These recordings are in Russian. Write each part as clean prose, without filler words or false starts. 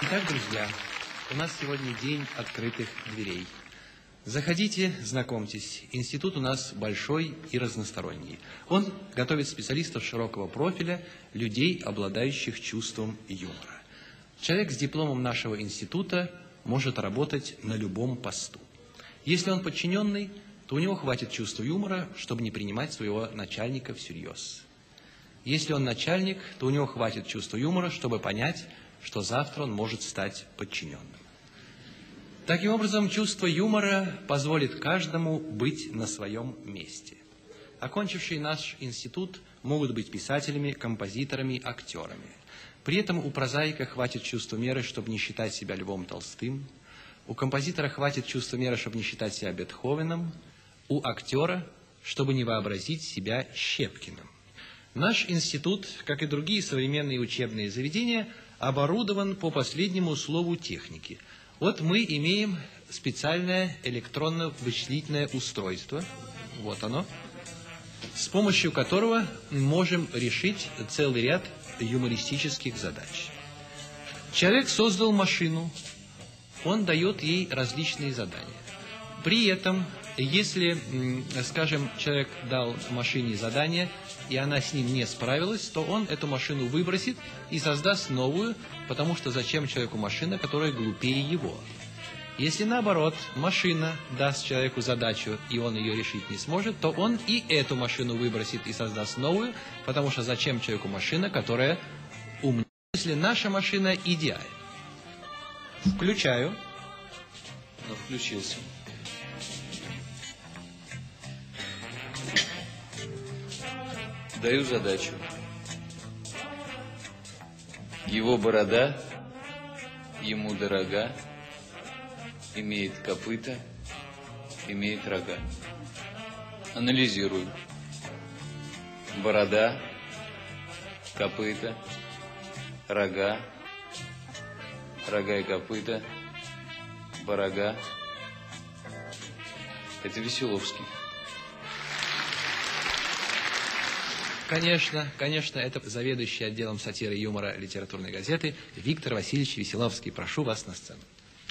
Итак, друзья, у нас сегодня день открытых дверей. Заходите, знакомьтесь. Институт у нас большой и разносторонний. Он готовит специалистов широкого профиля, людей, обладающих чувством юмора. Человек с дипломом нашего института может работать на любом посту. Если он подчиненный, то у него хватит чувства юмора, чтобы не принимать своего начальника всерьез. Если он начальник, то у него хватит чувства юмора, чтобы понять, что завтра он может стать подчиненным. Таким образом, чувство юмора позволит каждому быть на своем месте. Окончившие наш институт могут быть писателями, композиторами, актерами. При этом у прозаика хватит чувства меры, чтобы не считать себя Львом Толстым. У композитора хватит чувства меры, чтобы не считать себя Бетховеном. У актера, чтобы не вообразить себя Щепкиным. Наш институт, как и другие современные учебные заведения, оборудован по последнему слову техники. Вот мы имеем специальное электронно-вычислительное устройство, вот оно, с помощью которого мы можем решить целый ряд юмористических задач. Человек создал машину, он дает ей различные задания. При этом, если, скажем, человек дал машине задание, и она с ним не справилась, то он эту машину выбросит и создаст новую, потому что зачем человеку машина, которая глупее его? Если наоборот, машина даст человеку задачу, и он ее решить не сможет, то он и эту машину выбросит и создаст новую, потому что зачем человеку машина, которая умнее? Если наша машина идеальна. Включаю. Ну, включился. Даю задачу. Его борода ему дорога, имеет копыта, имеет рога. Анализирую. Борода, копыта, рога, рога и копыта, борога. Это Веселовский. Конечно, это заведующий отделом сатиры и юмора литературной газеты Виктор Васильевич Веселовский. Прошу вас на сцену.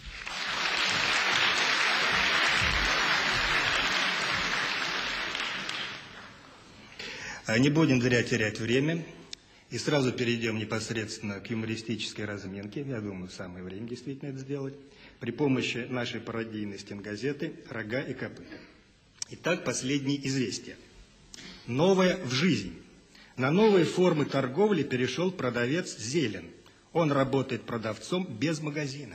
Не будем зря терять время и сразу перейдем непосредственно к юмористической разминке. Я думаю, самое время действительно это сделать. При помощи нашей пародийной стенгазеты «Рога и копыта». Итак, последние известия. Новое в жизни. На новые формы торговли перешел продавец Зелен. Он работает продавцом без магазина.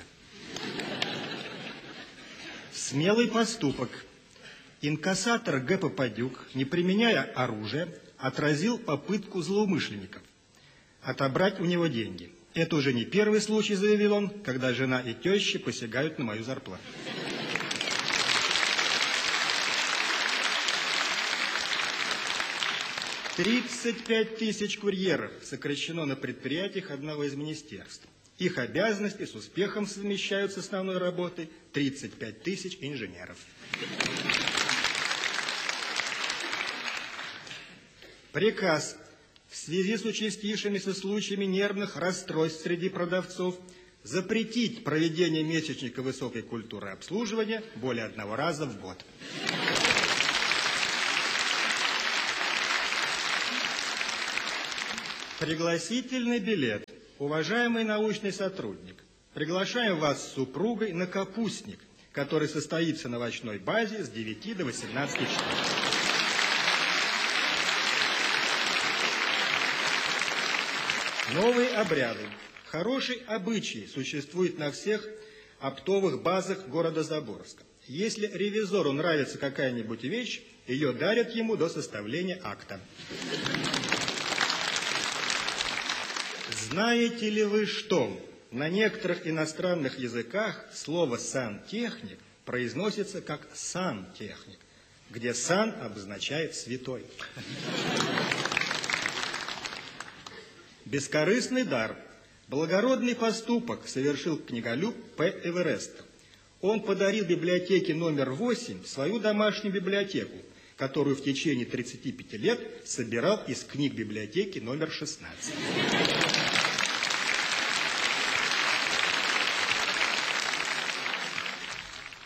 Смелый поступок. Инкассатор Г. Попадюк, не применяя оружия, отразил попытку злоумышленников отобрать у него деньги. Это уже не первый случай, заявил он, когда жена и теща посягают на мою зарплату. $35 тысяч курьеров сокращено на предприятиях одного из министерств. Их обязанности с успехом совмещают с основной работой 35 тысяч инженеров. Приказ. В связи с участившимися случаями нервных расстройств среди продавцов запретить проведение месячника высокой культуры обслуживания более 1 раза в год. Пригласительный билет. Уважаемый научный сотрудник, приглашаем вас с супругой на капустник, который состоится на овощной базе с 9 до 18 часов. Новые обряды. Хороший обычай существует на всех оптовых базах города Заборска. Если ревизору нравится какая-нибудь вещь, ее дарят ему до составления акта. Знаете ли вы, что на некоторых иностранных языках слово «сантехник» произносится как «сантехник», где «сан» обозначает «святой». Бескорыстный дар. Благородный поступок совершил книголюб П. Эверест. Он подарил библиотеке номер 8 свою домашнюю библиотеку, которую в течение 35 лет собирал из книг библиотеки номер 16.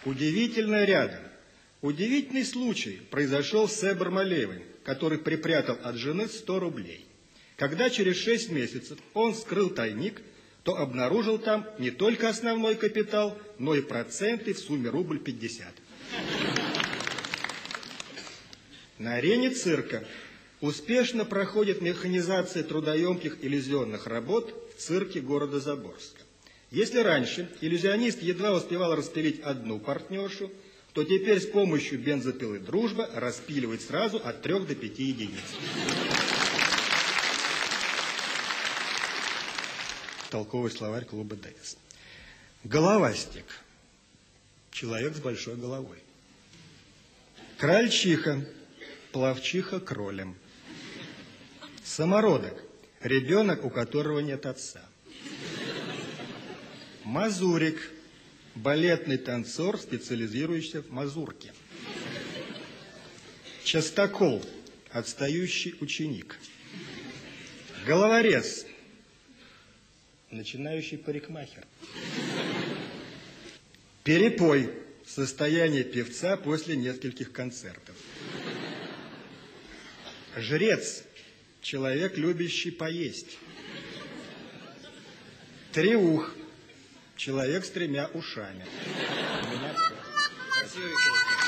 Удивительно рядом. Удивительный случай произошел с Бармалеевым, который припрятал от жены 100 рублей. Когда через 6 месяцев он вскрыл тайник, то обнаружил там не только основной капитал, но и проценты в сумме рубль 50. На арене цирка успешно проходит механизация трудоемких иллюзионных работ в цирке города Заборска. Если раньше иллюзионист едва успевал распилить одну партнершу, то теперь с помощью бензопилы «Дружба» распиливает сразу от 3 до 5 единиц. Толковый словарь клуба ДЭС. Головастик. Человек с большой головой. Крольчиха. Пловчиха кролем. Самородок. Ребенок, у которого нет отца. Мазурик. Балетный танцор, специализирующийся в мазурке. Частокол. Отстающий ученик. Головорез. Начинающий парикмахер. Перепой. Состояние певца после нескольких концертов. Жрец. Человек, любящий поесть. Триух. Человек с 3 ушами. У меня все. Спасибо, Виктор.